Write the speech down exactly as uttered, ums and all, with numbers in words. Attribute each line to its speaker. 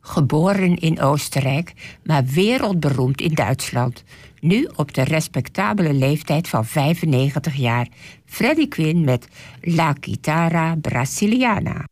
Speaker 1: Geboren in Oostenrijk, maar wereldberoemd in Duitsland. Nu op de respectabele leeftijd van vijfennegentig jaar. Freddie Quinn met La Chitarra Brasiliana.